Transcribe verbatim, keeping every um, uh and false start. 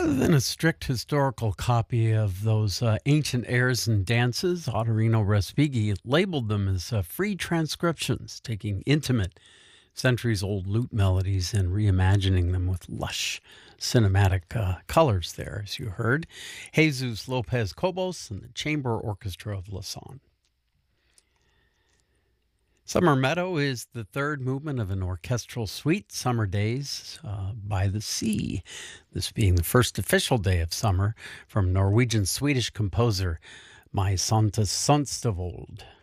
Rather than a strict historical copy of those uh, ancient airs and dances, Ottorino Respighi labeled them as uh, free transcriptions, taking intimate, centuries old lute melodies and reimagining them with lush cinematic uh, colors there, as you heard. Jesus Lopez Cobos and the Chamber Orchestra of Lausanne. Summer Meadow is the third movement of an orchestral suite, Summer Days uh, by the Sea. This being the first official day of summer from Norwegian-Swedish composer My Santa Sonstavold.